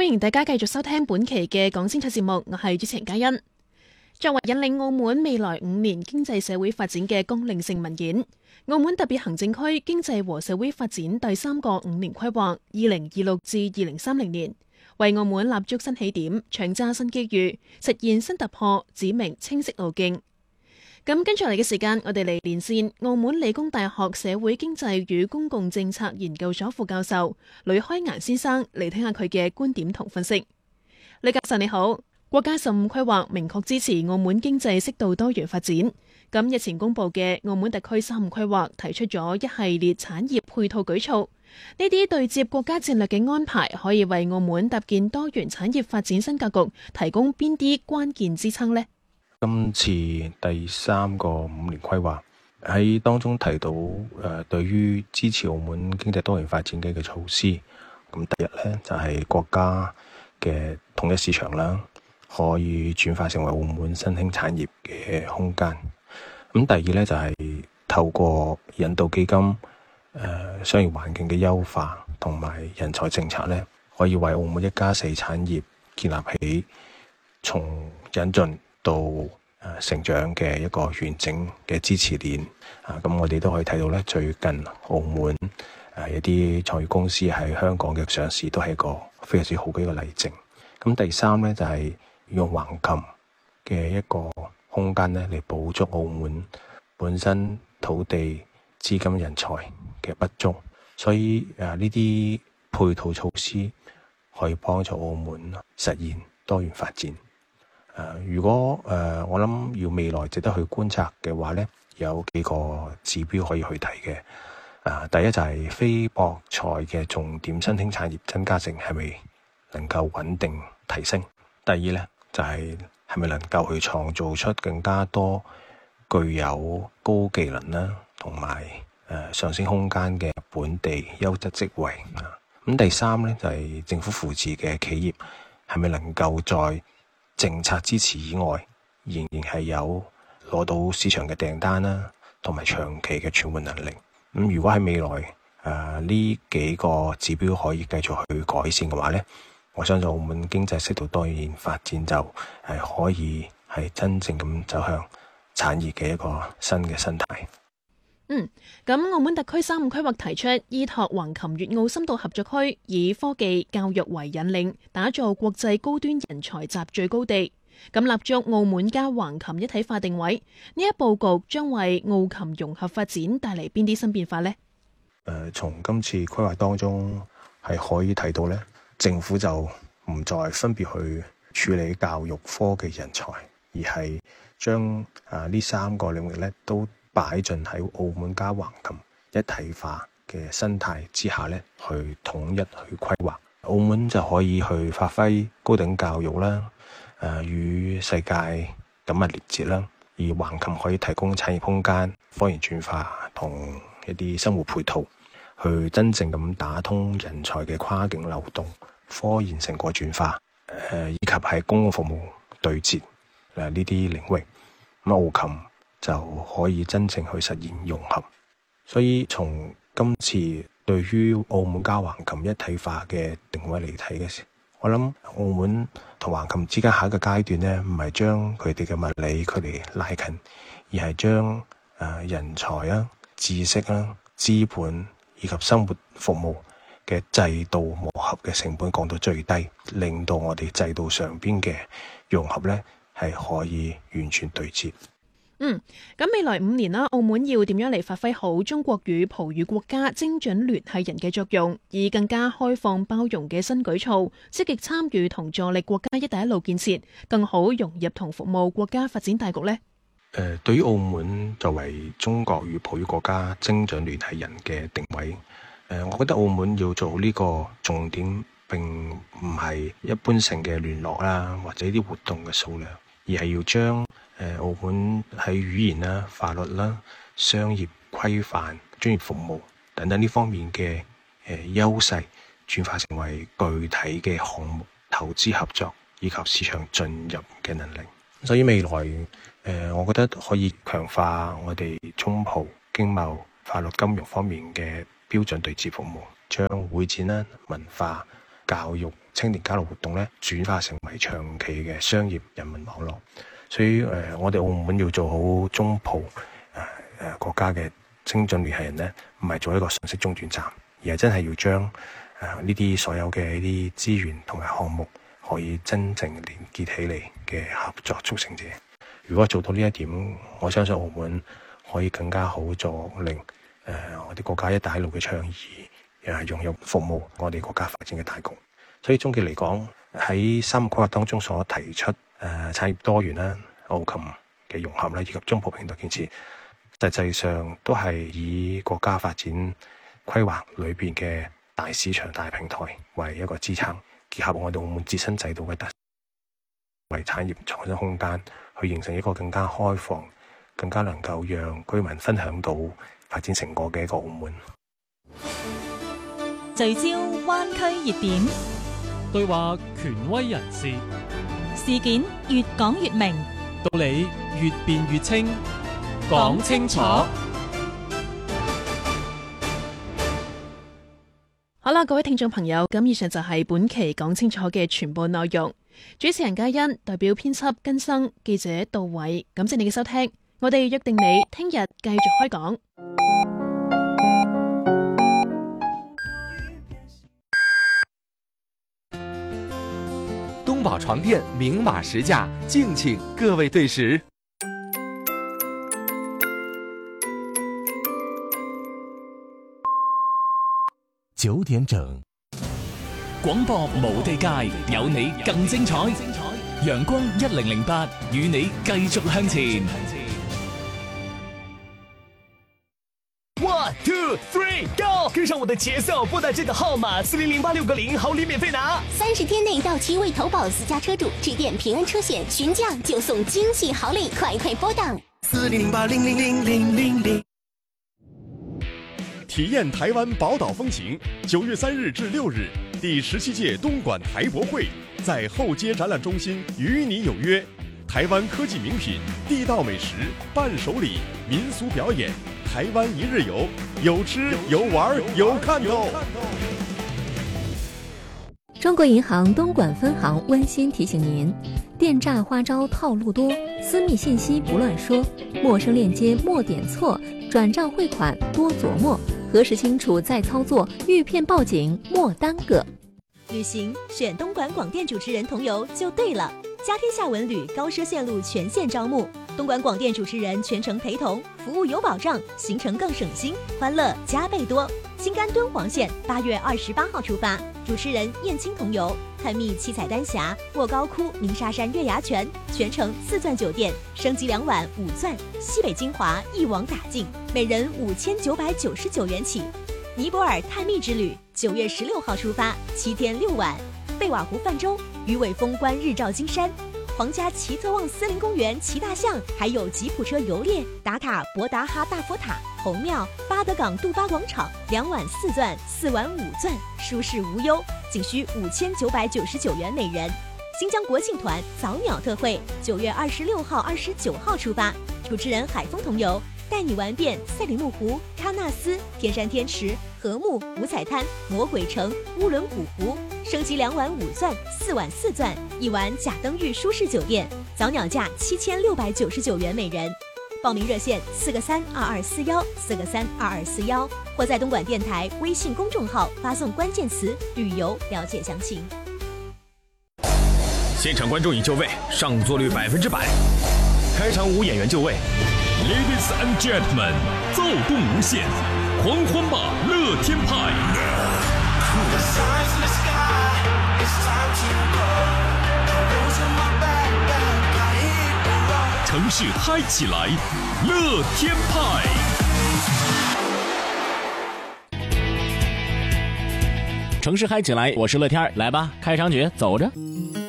歡迎大家繼續收聽本期嘅講清楚節目，我係主持人嘉欣。作為引領澳門未來5年經濟社會發展嘅綱領性文件，澳門特別行政區經濟和社會發展第3個5年規劃2026至2030年，為澳門立足新起點，搶揸新機遇，實現新突破，指明清晰路徑。咁跟住嚟嘅時間，我哋嚟連線澳門理工大學社會經濟與公共政策研究所副教授呂開顏先生嚟聽下佢嘅觀點同分析。呂教授你好，國家15規劃明確支持澳門經濟適度多元發展。咁日前公布嘅澳門特區35規劃提出咗一系列產業配套舉措，呢啲對接國家戰略嘅安排，可以為澳門搭建多元產業發展新格局提供邊啲關鍵支撐呢？ 今次第3個5年規劃喺當中提到對於支持澳門經濟多元發展嘅措施，咁第一呢，就係國家嘅統一市場啦，可以轉化成為澳門新興產業嘅空間。咁第二呢，就係透過引導基金商業環境嘅優化同埋人才政策呢，可以為澳門1加4產業建立起從引進到成長嘅一個完整嘅支持鏈。咁我哋都可以睇到咧，最近澳門一啲創業公司喺香港嘅上市都係一個非常之好嘅一個例證。咁第三咧，就係用橫琴嘅一個空間咧嚟補足澳門本身土地、資金、人才嘅不足，所以呢啲配套措施可以幫助澳門實現多元發展。如果我諗要未來值得去觀察嘅話呢，有幾個指標可以去睇嘅。第一就係非博彩嘅重點新興產業增加性係咪能夠穩定提升？第二呢，就係咪能夠去創造出更加多具有高技能啦同埋上升空間嘅本地優質職位。咁第三呢，就係政府扶持嘅企業係咪能夠在政策支持以外，仍然係有攞到市場嘅訂單啦，同埋長期嘅存活能力。咁如果喺未來呢幾個指標可以繼續去改善嘅話呢，我相信澳門經濟適度多元發展就可以係真正咁走向產業嘅一個新嘅生態。 咁澳門特區35規劃提出依託橫琴粵澳深度合作區，以科技教育為引領，打造國際高端人才集聚高地。咁立足澳門加橫琴一體化定位，呢一布局將為澳琴融合發展帶嚟邊啲新變化呢？ 從今次規劃當中係可以睇到呢，政府就唔再分別去處理教育、科技、人才，而係將呢3個領域呢都擺進喺澳門加橫琴一體化嘅生態之下呢，去統一去規劃。澳門就可以去發揮高等教育啦，與世界緊密連接啦，而橫琴可以提供產業空間、科研轉化同一啲生活配套，去真正咁打通人才嘅跨境流動、科研成果轉化，以及係公共服務對接呢啲領域。咁澳琴就可以真正去實現融合，所以從今次對於澳門加橫琴一體化嘅定位嚟睇嘅時，我諗澳門同橫琴之間下一個階段呢，唔係將佢哋嘅物理距離拉近，而係將人才啊、知識啊、資本以及生活服務嘅制度磨合嘅成本降到最低，令到我哋制度上邊嘅融合呢係可以完全對接。 咁未來5年啦，澳門要點樣嚟發揮好中國與葡語國家精準聯繫人嘅作用，以更加開放包容嘅新舉措，積極參與同助力國家一帶一路建設，更好融入同服務國家發展大局呢？ 對於澳門作為中國與葡語國家精準聯繫人嘅定位，我覺得澳門要做呢個重點並唔係一般性嘅聯絡啦，或者啲活動嘅數量，而係要將澳門喺語言啦、法律啦、商業規範、專業服務等等呢方面嘅優勢轉化成為具體嘅項目投資合作以及市場進入嘅能力。所以未來我覺得可以強化我哋中葡經貿、法律、金融方面嘅標準對接服務，將會展啦、文化、教育、 青年交流活動咧轉化成為長期嘅商業人民網絡。所以我哋澳門要做好中葡國家嘅精準聯繫人咧，唔係做一個信息中轉站，而係真係要將呢啲所有嘅呢啲資源同埋項目可以真正連結起嚟嘅合作促成者。如果做到呢一點，我相信澳門可以更加好助令我哋國家一帶一路嘅倡議融入服務我哋國家發展嘅大局。所以總結嚟講，喺三個規劃當中所提出產業多元啦、澳琴嘅融合啦，以及中葡平台建設，實際上都係以國家發展規劃裏邊嘅大市場、大平台為一個支撐，結合我哋澳門自身制度嘅特色，為產業創新空間，去形成一個更加開放、更加能夠讓居民分享到發展成果嘅一個澳門。 聚焦灣區熱點， 對話權威人士， 事件越講越明， 道理越辯越清，講清楚。 好啦，各位聽眾朋友，咁以上就係本期講清楚嘅全部內容。主持人嘉欣，代表編輯根生，記者杜偉，感謝你嘅收聽。我哋約定你聽日繼續開講。 東寶床墊明碼實價，敬請各位對時。9點整， 廣播無地界，有你更精彩。陽光1008，與你繼續向前。 1 2 3 Go， 跟上我的節奏，撥打這個號碼400860，好禮免費拿。 30天內到期未投保私家車主，致電平安車險詢價就送驚喜好禮，快快撥打 4008000000。 體驗台灣寶島風情，9月3日至6日，第17屆東莞台博會在後街展覽中心與你有約。台灣科技名品、地道美食、伴手禮、民俗表演，台灣一日遊，有吃有玩有看頭。 中國銀行東莞分行溫馨提醒您：電詐花招套路多，私密信息不亂說，陌生鏈接莫點錯，轉賬匯款多琢磨，核實清楚再操作，遇騙報警莫耽擱。 旅行選東莞廣電主持人同遊就對了。家天下文旅高奢線路全線招募，東莞廣電主持人全程陪同，服務有保障，行程更省心，歡樂加倍多。青甘敦煌線8月28號出發，主持人燕青同遊，探秘七彩丹霞、莫高窟、鸣沙山月牙泉，全程4鑽酒店，升級2晚5鑽，西北精華一網打盡，每人5999元起。尼泊爾探秘之旅9月16號出發，7天6晚，貝瓦湖泛舟，魚尾峰觀日照金山，皇家奇特旺森林公園騎大象，還有吉普車遊獵，打卡博達哈大佛塔、紅廟、巴德港杜巴廣場，2晚4鑽，4晚5鑽，舒適無憂，僅需5999元每人。新疆國慶團早鳥特惠，9月26號、29號出發，主持人海風同遊，帶你玩遍賽里木湖、喀納斯、天山天池、禾木、五彩灘、魔鬼城、烏倫古湖，升級2晚5鑽，4晚4鑽，1晚甲登玉舒適酒店，早鳥價7699元每人。報名熱線4個32241，4個32241，或在東莞電台微信公眾號發送關鍵詞旅遊了解詳情。 現場觀眾已就位，上座率100%，開場5演員就位。Ladies and gentlemen， 躁動無限，狂歡吧，樂天派！城市嗨起來，樂天派！ 城市嗨起來，我是樂天，來吧，開場曲，走着。